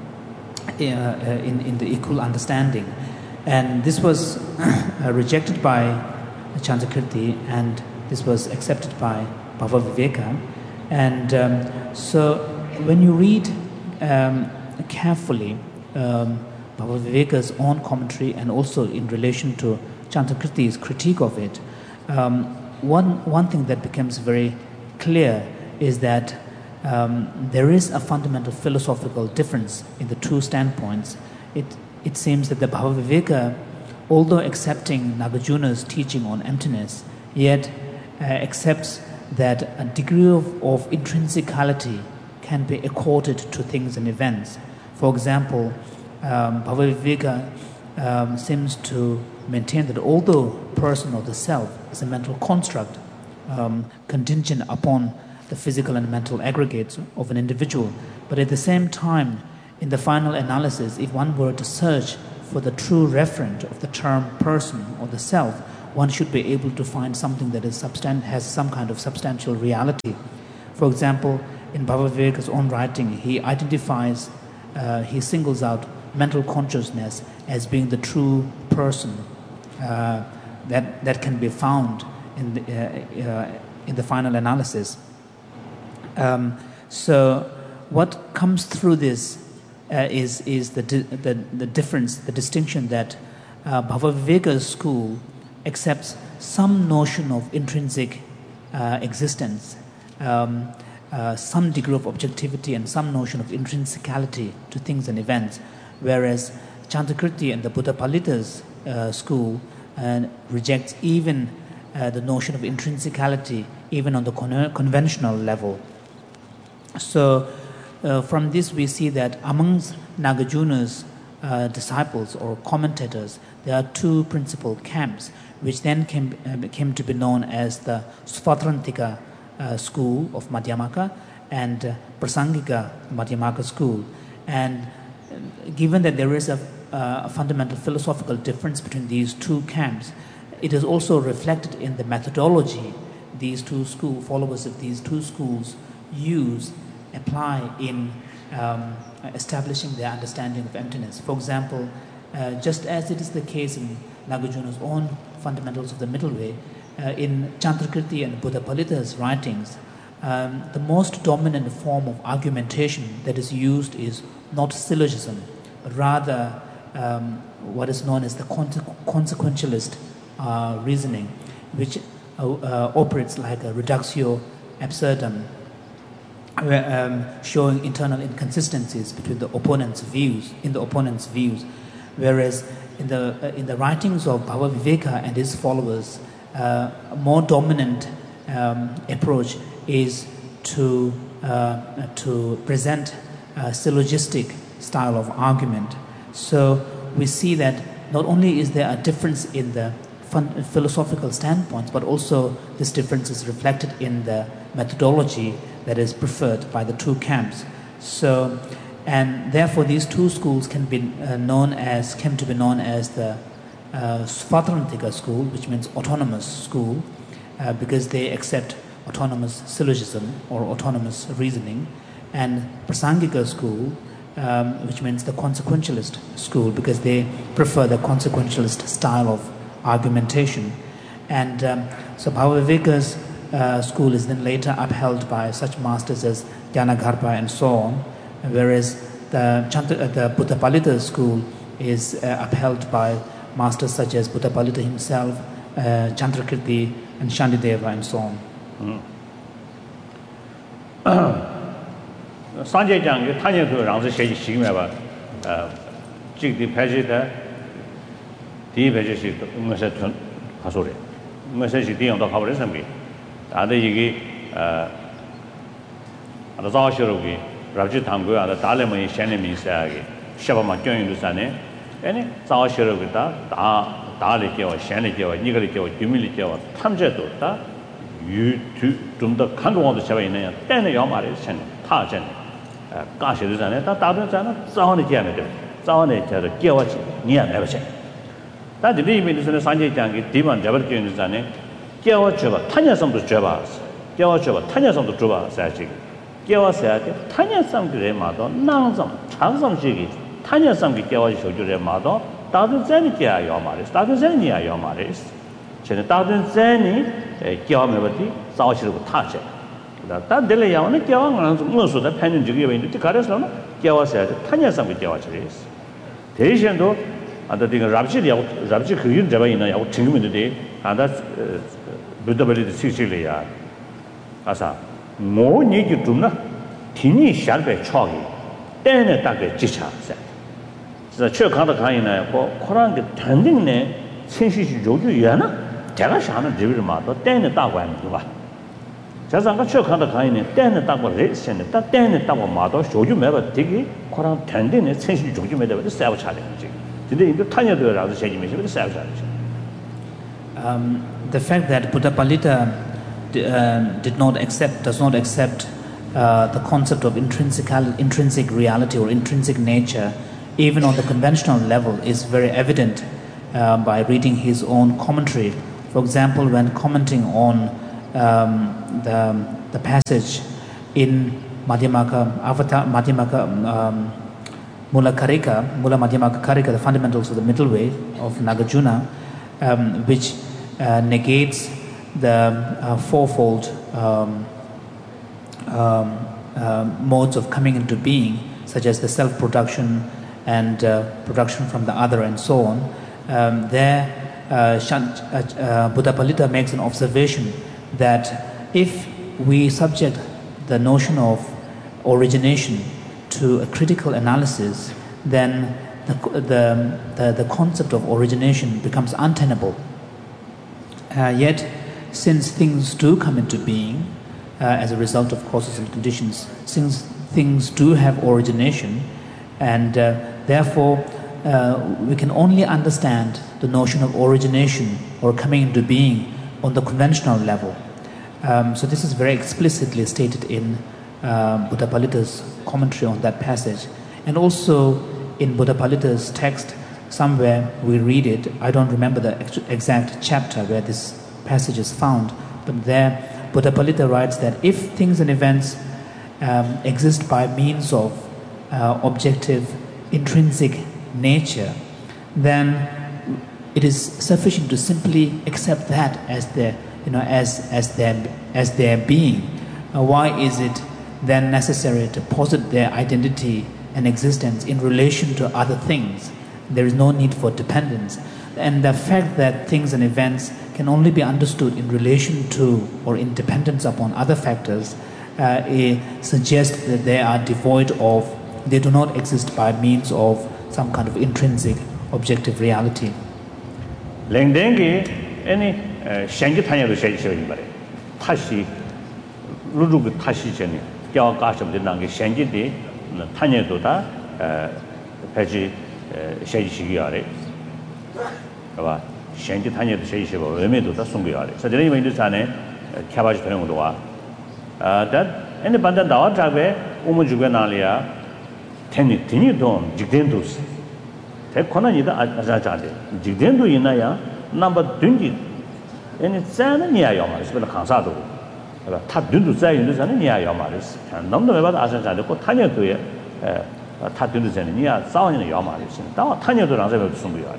uh, in, in the equal understanding. And this was uh, rejected by Chandrakirti, and this was accepted by Bhavaviveka. And um, so when you read um, carefully um, Bhavaviveka's own commentary and also in relation to Chandrakirti's critique of it, um, one, one thing that becomes very clear is that um, there is a fundamental philosophical difference in the two standpoints. It, it seems that the Bhavaviveka, although accepting Nagarjuna's teaching on emptiness, yet uh, accepts that a degree of, of intrinsicality can be accorded to things and events. For example, um, Bhavaviveka um, seems to maintain that although person or the self is a mental construct um, contingent upon the physical and mental aggregates of an individual, but at the same time, in the final analysis, if one were to search for the true referent of the term person or the self, one should be able to find something that is substan- has some kind of substantial reality. For example, in Bhava Viveka's own writing, he identifies, uh, he singles out mental consciousness as being the true person uh, that, that can be found in the, uh, uh, in the final analysis. Um, so what comes through this uh, is, is the, di- the, the difference, the distinction that uh, Bhava Viveka's school accepts some notion of intrinsic uh, existence, um, uh, some degree of objectivity and some notion of intrinsicality to things and events, whereas Chandrakirti and the Buddhapalita's uh, school uh, rejects even uh, the notion of intrinsicality, even on the con- conventional level. So uh, from this we see that amongst Nagarjuna's uh, disciples or commentators, there are two principal camps, which then came, uh, came to be known as the Svatrantika uh, school of Madhyamaka and uh, Prasangika Madhyamaka school. And uh, given that there is a, uh, a fundamental philosophical difference between these two camps, it is also reflected in the methodology these two school followers of these two schools use, apply in um, establishing their understanding of emptiness. For example, uh, just as it is the case in Nagarjuna's own fundamentals of the middle way, uh, in Chandrakirti and Buddhapalita's writings, um, the most dominant form of argumentation that is used is not syllogism, but rather um, what is known as the conse- consequentialist uh, reasoning, which uh, uh, operates like a reductio absurdum, um, showing internal inconsistencies between the opponent's views, in the opponent's views, whereas in the uh, in the writings of Bhava Viveka and his followers, uh, a more dominant um, approach is to uh, to present a syllogistic style of argument. So we see that not only is there a difference in the fun- philosophical standpoints, but also this difference is reflected in the methodology that is preferred by the two camps. So, and therefore these two schools can be uh, known as, came to be known as the uh, Svatrantika school, which means autonomous school, uh, because they accept autonomous syllogism or autonomous reasoning, and Prasangika school, um, which means the consequentialist school, because they prefer the consequentialist style of argumentation. And um, so Bhava Viveka's uh, school is then later upheld by such masters as Gyanagarbha and so on, whereas the, Chant- uh, the Buddhapalita school is uh, upheld by masters such as Buddhapalita himself, uh, Chandrakirti and Shantideva and so on. Sanjay Jang, you tanya to Rangzi Sheji Shigmeva, Jig the Pajita, the Pajisi, Messetun Hasuri, Messagi on the Howard Assembly. Other Yigi, the Zashurugi, Raji Tangu, and the Talema Shanimi Sagi, Shabama Join Lusane, any Zashurugi, Daliki or Shaniki or Nigaliki or Humility or Tamjeto, you two, to the country of the Shavina, then Yamari, Tajan, Gashi Lusane, that Tabana, Zahani Jamid, Zahani, Giawachi, near Neverson. That the living is in the Sanjay Jangi, Divan Jabarkin Lusane. Giawacheva, Tanya some to Javas, Giawacheva, Tanya some to Juba, Sachi, Giawasa, Tanya some to Remado, Nanzam, Chansam Shigi, Tanya some Giawash to Remado, Thousand Zenia Yomaris, Thousand Zenia Yomaris, Chen Thousand Zeni, Giamavati, Sauchi of Tache. That delay on the Giawan, most of the penny to give into the Carasona, Giawasa, Tanya some Giawachis. Tejando, and the thing Rabji, Rabji Kuyun Javina, I would think in the day, and that's Buddhapalita Sicilia. Asa, more need you to not Tini Sharpe Choggy, then a target Chicha said. The Church of the Kaina for Koran tending ne, since she Joju Yana, Terashana Divimato, then a dog went to one. Just on the Church of the Kaina, then a dog was rich, and that then a dog model showed you never dig Koran tending it, since you Joju made with the self challenge. Today, the Tanya do around the same mission with the self challenge. Um, the fact that Buddhapalita d- uh, did not accept, does not accept uh, the concept of intrinsic intrinsic reality or intrinsic nature even on the conventional level, is very evident uh, by reading his own commentary. For example, when commenting on um, the, the passage in Madhyamaka, Avatar, Madhyamaka um, Mula Karika, Mula Madhyamaka Karika, the fundamentals of the middle way of Nagarjuna, um, which uh, negates the uh, fourfold um, um, uh, modes of coming into being, such as the self-production and uh, production from the other and so on. Um, there, uh, Shant, uh, uh, Buddhapalita makes an observation that if we subject the notion of origination to a critical analysis, then the, the, the, the concept of origination becomes untenable. Uh, yet, since things do come into being uh, as a result of causes and conditions, since things do have origination, and uh, therefore uh, we can only understand the notion of origination or coming into being on the conventional level. Um, so this is very explicitly stated in uh, Buddhapalita's commentary on that passage. And also in Buddhapalita's text, somewhere we read it, I don't remember the exact chapter where this passage is found, but there Buddhapalita writes that if things and events um, exist by means of uh, objective, intrinsic nature, then it is sufficient to simply accept that as their, you know, as as their as their being. Uh, why is it then necessary to posit their identity and existence in relation to other things? There is no need for dependence, and the fact that things and events can only be understood in relation to or in dependence upon other factors uh, it suggests that they are devoid of, they do not exist by means of some kind of intrinsic objective reality. Lengdengi any shangi tanya shay shay bare tashi lulu tashi jeni kya ka de nang shangi de tanya do da paji shay shi yare ba shangi tanya de shay shay ba we me do da sung yare so de me do jane kya ba ji thong do wa that any banda da ta be umu ju na liya teni teni don jigden dos 대 권한이다 아자자데 지된도 있나야 넘버 든지 얘는 자는 니야요 말이지 별로 강사도 그러니까 다 든도 자인도 자는 니야요 말이지 넘도 왜 봐도 아자자데 꼭 타녀도에 다 든도 자는 니야 싸우는 요 말이지 다 타녀도랑 저도 숨고요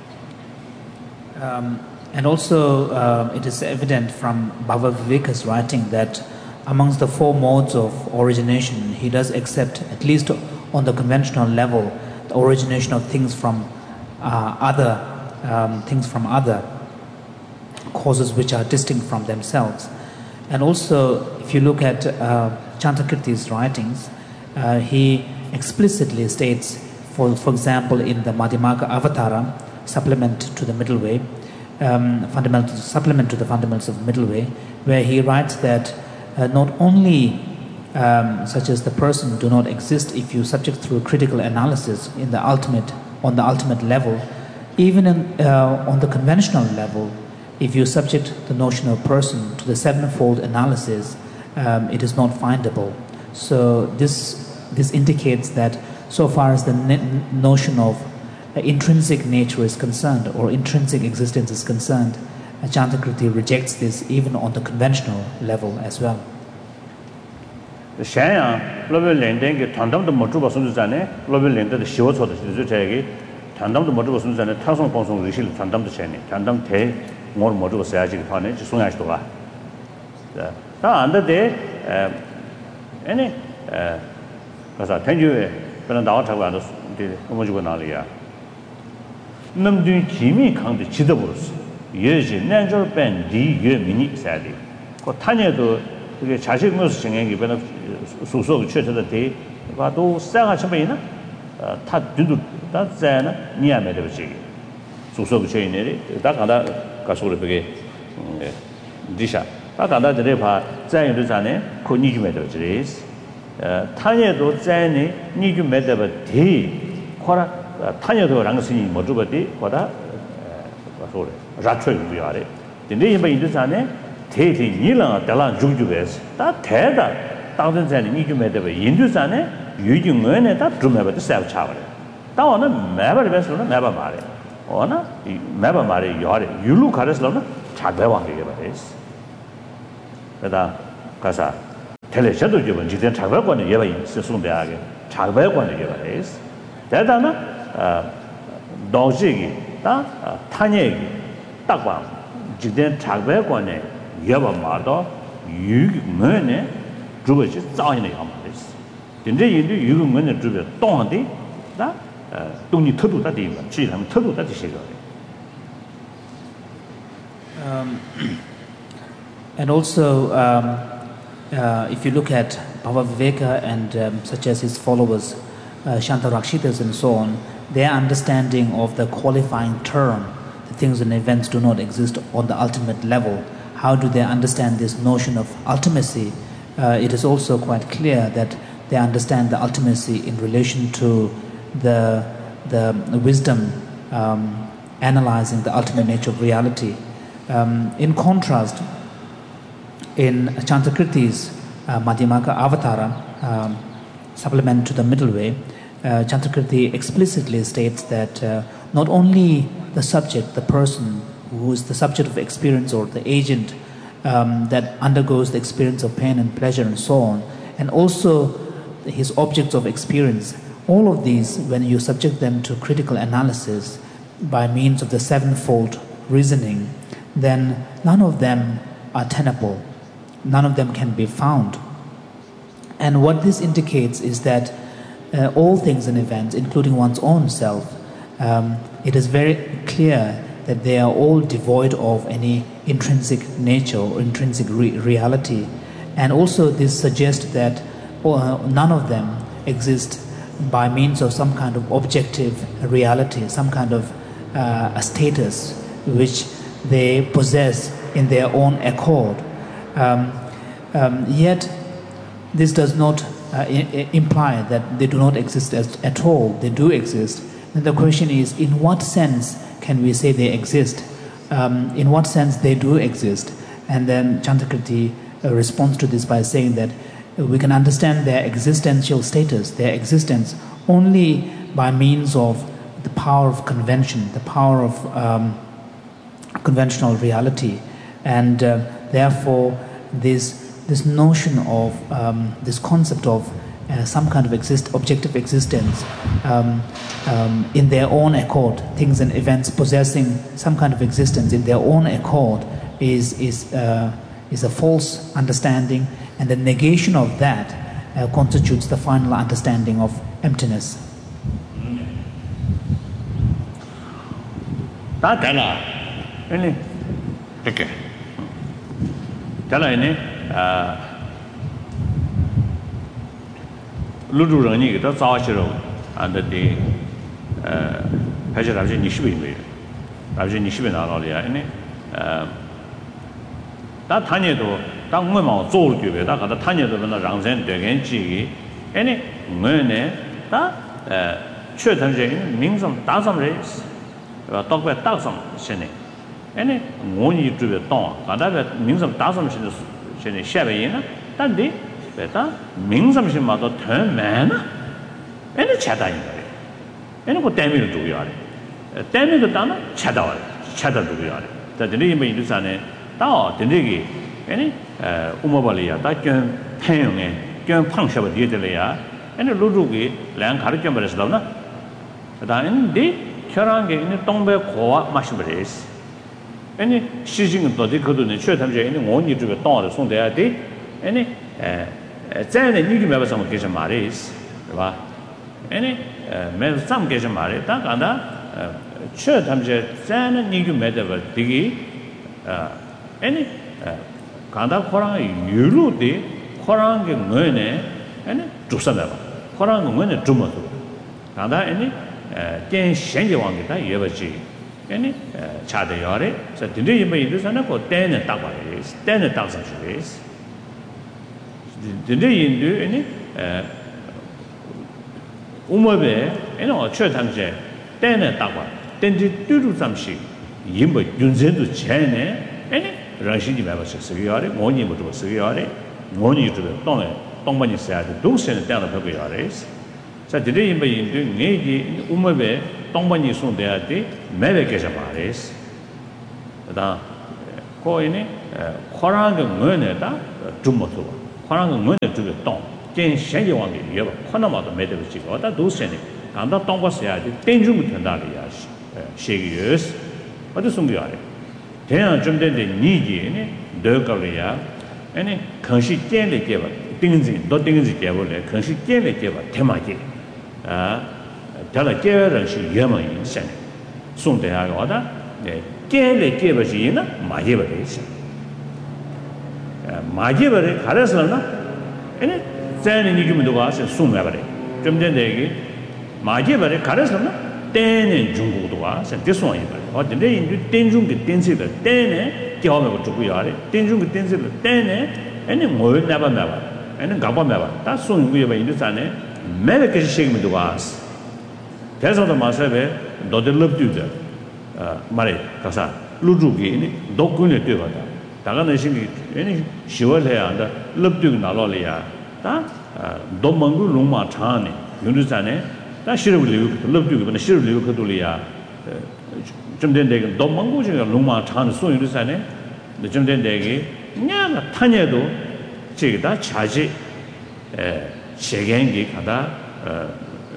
um and also uh, it is evident from Bhava Viveka's writing that amongst the four modes of origination he does accept, at least on the conventional level, the origination of things from uh, other um, things from other causes which are distinct from themselves. And also, if you look at uh, Chantakirti's writings, uh, he explicitly states, for for example, in the Madhyamaka Avatara, supplement to the Middle Way, um, fundamental supplement to the fundamentals of the Middle Way, where he writes that uh, not only Um, such as the person do not exist if you subject through critical analysis in the ultimate, on the ultimate level, even in, uh, on the conventional level, if you subject the notion of person to the sevenfold analysis, um, it is not findable. So this this indicates that so far as the notion of uh, intrinsic nature is concerned, or intrinsic existence is concerned, uh, Chantakirti rejects this even on the conventional level as well. 샤야 글로벌 랜딩게 단담도 못 주고 손주자네 글로벌 랜드의 시워서도 주제기 단담도 못 주고 손주자네 타송 방송 리실 단담도 샤네 단담 대뭘 못 주고 써야지 판에 송야시도 봐. 다 안데데 에 아니 에 가서 텐주에 그런 나와 타고 안도 못 주고 나리야. 남들 기미 강도 지도 버렸어. 예지 내저 밴디 예미니 사디. 그 타녀도 그게 자식 모습 정행이 변화 소소 최초의 대 봐도 상하 처음이나 다 뒤도 다 자나 니야메 되지 소소 최인들이 다 가다 가서를 되게 디샤 다 가다 들에 봐 자연도 자네 그 니주메 되지 어 타녀도 자네 니주메 되버 대 코라 타녀도 랑스니 못 주버디 거다 가서를 라트를 위하래 근데 이번 인도 자네 대대 니랑 달랑 죽죽에서 다 대다 당선자는 니주메데 인도산에 유중원에 다 주메버도 세우차버려 다오는 매발 베스로는 매발 말해 어나 매발 말해 요래 유루 가르스로는 작배왕 되게 말해스 그다 가사 텔레셔도 좀 지된 작배관에 예바 있으면 작배관에 예바 해스 대단한 어 도시기 다 타녀기 딱봐 지된 작배관에 예바 말도 유문에 주버지 자연의 양말이스 근데 인도 유문에 주버 동한데 다 동이 터도 다 되는 거 지금 터도 다 되시고 um and also um Uh, if you look at Bhava Viveka and um, such as his followers, uh, Shantarakshitas and so on, their understanding of the qualifying term, the things and events do not exist on the ultimate level. How do they understand this notion of ultimacy? Uh, it is also quite clear that they understand the ultimacy in relation to the, the wisdom um, analyzing the ultimate nature of reality. Um, in contrast, in Chantakirti's uh, Madhyamaka Avatara, um, supplement to the middle way, uh, Chantakirti explicitly states that uh, not only the subject, the person who is the subject of experience or the agent um, that undergoes the experience of pain and pleasure and so on, and also his objects of experience, all of these, when you subject them to critical analysis by means of the sevenfold reasoning, then none of them are tenable. None of them can be found. And what this indicates is that uh, all things and events, including one's own self, um, it is very clear that they are all devoid of any intrinsic nature or intrinsic re- reality. And also this suggests that uh, none of them exist by means of some kind of objective reality, some kind of uh, a status which they possess in their own accord. Um, um, yet, this does not uh, I- imply that they do not exist as, at all. They do exist. And the question is, in what sense can we say they exist? Um, in what sense they do exist? And then Chantakirti uh, responds to this by saying that uh, we can understand their existential status, their existence, only by means of the power of convention, the power of um, conventional reality. And uh, therefore, this this notion of um, this concept of uh, some kind of exist objective existence um, um, in their own accord, things and events possessing some kind of existence in their own accord is is uh, is a false understanding, and the negation of that uh, constitutes the final understanding of emptiness. Tala ini ludu rani kita zawashiro anda di hajar raja nishibi ini raja nishibi nalo dia ini 다 타녀도 딱 뭐만做对呗다 가다 타녀도 나 랑선 되게 지기 아니 뭐네 다에 최단적인 민성 다섬레 어 똑배 딱섬 신네 아니 원이 주베 동 가다베 민성 다섬 신의 신의 샤베이나 단디 베다 민성 신마도 더 많아 아니 차다인 거래 아니 그 때문에 두고요 때문에 다나 차다와 차다 두고요 다 드리 뭐 이르산에 다 드리기 아니 우마발이야 다견 태용에 견 팡셔버 뒤에들이야 아니 루루기 랑 가르쳐 버렸으나 다인데 혈안게 있는 동배 고와 마시버리스 아니 시징은 도디 그도네 최탐제 있는 원이 주에 동을 송돼야 돼 아니 에 전에 니기 매버서 계셔 말이스 봐 아니 매버 삼 계셔 말이 다 간다 최탐제 전에 니기 매버 되기 아 아니 간다 코랑 유루데 코랑게 뭐네 아니 주사다 코랑 뭐네 주모도 간다 아니 겐 현재왕이다 예버지 아니 차대요래 저 din데 이메 이르서는 그 때는 딱 봐요 때는 딱 선수예요 din데 인도 아니 에 우모베 아니 어처 당제 때는 딱 봐. 된지 뚜루 잠시 임버 윤전도 전에 아니 라시디 매버스 쓰기야래 뭐니 뭐도 쓰기야래 뭐니 좀 동에 동반이 써야 돼 동세는 때는 벽이야래 자 드레 임바 인도 네기 우마베 동반이 손대야지 매베 계셔 말이스 다 거인이 코랑의 문에다 좀 못어 코랑의 문에 두게 동 见现有王的也吧看到嘛都没得几个但都是呢讲到东巴是呀就定住不听到的呀是呃些个月是我就送给他的这样针对的年纪呢都搞了呀哎呢可是见的结吧定子都定子结不来可是见的结吧天马结啊他的结人是越蛮影响送的呀个的哎见的结不是呢马结不的是呃马结不的看的时候呢哎呢在你就没得话是送来不的针对这个马结不的看的时候呢单人中国的话是这送一个我这里就单中的单子的单呢叫我们做不了的单中的单子的单呢哎呢我那边那边哎呢搞不那边他送一个一个啥呢没得个事情没得话是这时候的马上呗都得录住的呃马来干啥录住给呢都跟着对吧的大概那些个哎呢喜欢这样的录住拿到了呀啊呃都蒙古龙马长呢用的啥呢다 시럽을 럽주고 근데 시럽을 내고 그돌이야 좀 된 데가 너무 많고 지금 농마 차는 소유를 사네 근데 좀 된 데게 그냥 타녀도 저기 다 자지 에 세계행기 가다 어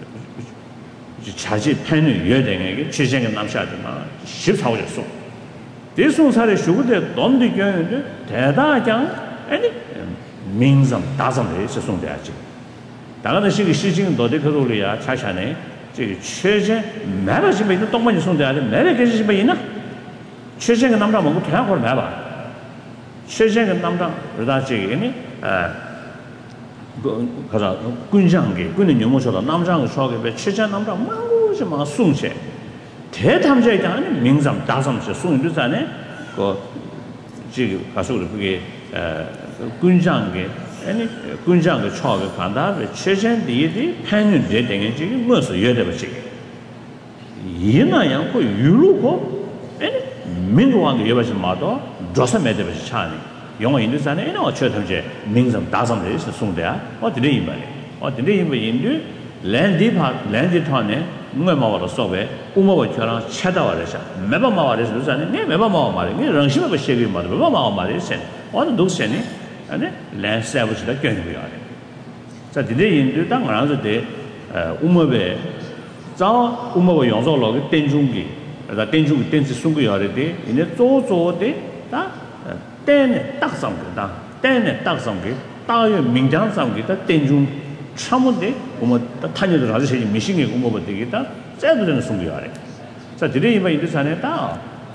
자지 팬을 여행에게 최생의 남샤지만 십사 호였어 대송사의 쇼부대 돈도 경우에 대다장 아니 민상 다성에 있었는데当然是个事情到底可多了呀查查呢这个确实买吧是没得东北送的买了个是没呢确实个남자 먹고 태양 걸买吧确实个남자 그러다这个呢呃그 가자 군장게 군의 유모서다 남자가 소하게 최저 남자 많고 좀 송세 대탐자에 대한 민상 다성시 송도 전에 그 지금 가서 그게 어 군장게 아니 군장의 초하게 간다 최신 뒤에 판윤 되는 게 무슨 여대 버지 이나양 그 유로고 아니 민주왕의 여버지 마도 조사 매대 버지 차니 영어 인도산에 이나 어쩌 탐제 민상 다성에 있어 송대야 어디래 이 말이 어디래 이 말인데 랜디파 랜디톤에 누가 마와로 소베 우모가 저랑 찾아와래서 매번 마와래서 그러잖아요 네 매번 마와 말이 그 랑심에 버시게 말도 매번 마와 말이 세 어느 녹세니 아니 랜스하고도 견고해야 돼. 자, 디데 인도 당 알아서 돼. 어, 우모베 자, 우모가 용서로 땡중기. 나 땡중기 땡스 숨고야 돼. 이제 조조데 다 땡에 딱 상거다. 땡에 딱 상게. 다요 민장 상게 다 땡중 참은데 우모 타녀들 아주 세지 미싱이 우모가 되겠다. 째도는 숨고야 돼. 자, 디데 이마 인도 산에 다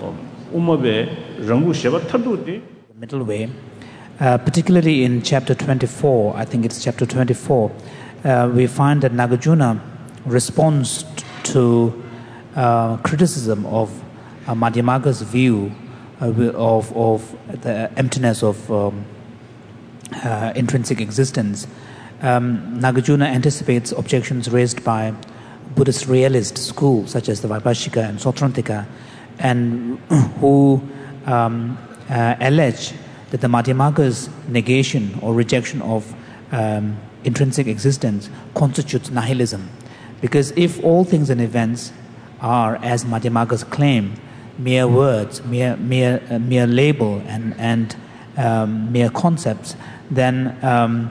우모베 정부 셔버 터도데 middle way. Uh, particularly in chapter twenty-four, I think it's chapter twenty-four, uh, we find that Nagarjuna responds to uh, criticism of uh, Madhyamaka's view uh, of, of the emptiness of um, uh, intrinsic existence. Um, Nagarjuna anticipates objections raised by Buddhist realist schools such as the Vaibhashika and Sautrantika, and who um, uh, allege that the Madhyamaka's negation or rejection of um, intrinsic existence constitutes nihilism. Because if all things and events are, as Madhyamaka's claim, mere words, mere mere uh, mere label and and um, mere concepts, then um,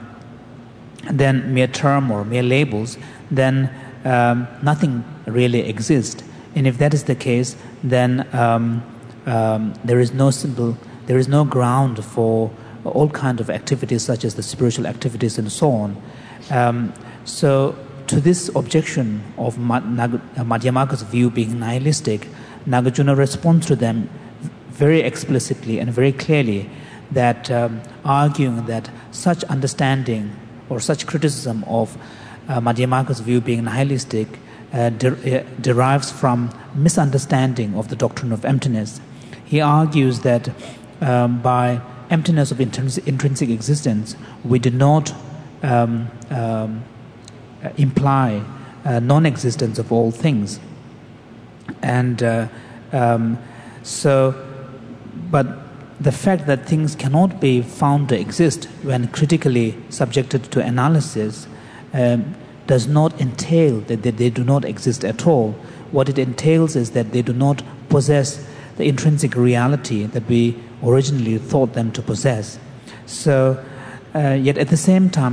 then mere term or mere labels, then um, nothing really exists. And if that is the case, then um, um, there is no simple. There is no ground for all kinds of activities such as the spiritual activities and so on. Um, so to this objection of Madhyamaka's view being nihilistic, Nagarjuna responds to them very explicitly and very clearly, that um, arguing that such understanding or such criticism of uh, Madhyamaka's view being nihilistic uh, de- uh, derives from misunderstanding of the doctrine of emptiness. He argues that Um, by emptiness of intrinsic, intrinsic existence, we do not um, um, imply uh, non-existence of all things. And uh, um, so, but the fact that things cannot be found to exist when critically subjected to analysis um, does not entail that they, they do not exist at all. What it entails is that they do not possess the intrinsic reality that we originally thought them to possess. So, uh, yet at the same time,